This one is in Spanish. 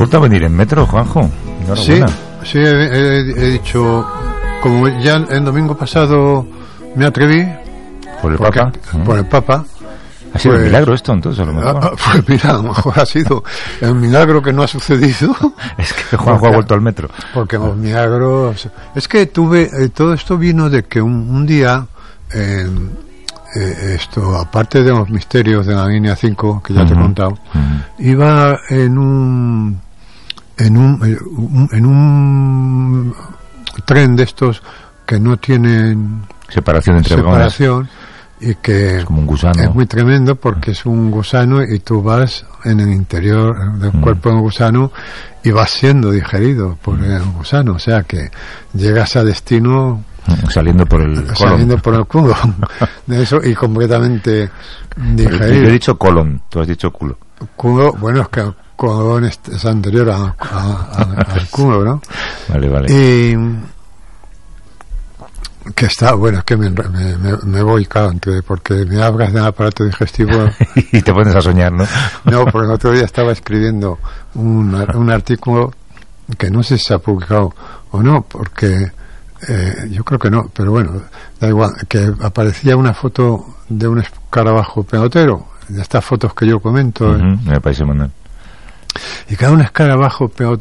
vuelto a venir en metro, Juanjo. Sí, sí, he dicho, como ya el domingo pasado me atreví. ¿Por el Papa? Por el Papa. ¿Ha sido un milagro esto, entonces, a lo mejor? Pues mira, a lo mejor ha sido un milagro que no ha sucedido. Es que Juanjo ha vuelto al metro. Porque los milagros... Es que todo esto vino de que un día... esto, aparte de los misterios de la línea 5 que ya te he contado, iba en un tren de estos que no tienen separación entre vagones, y que es como un gusano. Es muy tremendo porque es un gusano y tú vas en el interior del cuerpo del gusano y vas siendo digerido por el gusano, o sea que llegas a destino saliendo por el culo de eso, y completamente digerido. Yo he dicho colon, tú has dicho culo. Bueno, es que el colon es anterior al culo, ¿no? Vale. Y que está, bueno, es que me voy, claro, porque me hablas del aparato digestivo y te pones a soñar, ¿no? No, porque el otro día estaba escribiendo un artículo que no sé si se ha publicado o no, porque yo creo que no, pero bueno, da igual, que aparecía una foto de un escarabajo pelotero, de estas fotos que yo comento en el País Semanal. Y cada un escarabajo